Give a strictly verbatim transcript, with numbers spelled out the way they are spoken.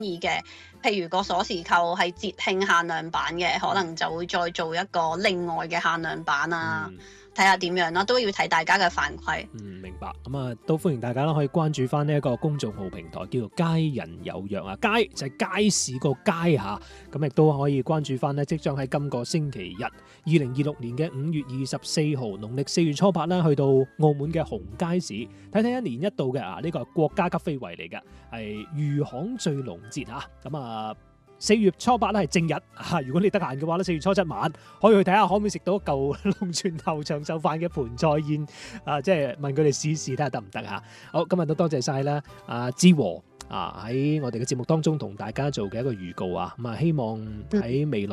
意嘅，譬如個鎖匙扣係節慶限量版嘅，可能就會再做一個另外嘅限量版啊。 嗯睇下點樣啦，都要睇大家嘅反饋。 嗯，明白。咁啊，都歡迎大家啦，可以關注翻呢一個公眾號平台，叫做街人有約啊，街就係街市個街嚇。咁亦都可以關注翻呢，即將喺今個星期日，二零二六年嘅五月二十四號，農曆四月初八啦，去到澳門嘅紅街市睇睇一年一度嘅啊，呢個係國家級非遺嚟嘅，係魚行醉龍節嚇。咁啊〜四月初八咧係正日啊！如果你得閒嘅話咧，四月初七晚可以去睇下，可唔可以食到一嚿龍泉頭長壽飯嘅盤菜宴啊！即係問佢哋試試睇下得唔得啊！好，今日都多謝晒啦，阿之和啊喺我哋嘅節目當中同大家做嘅一個預告啊！咁啊，希望喺未來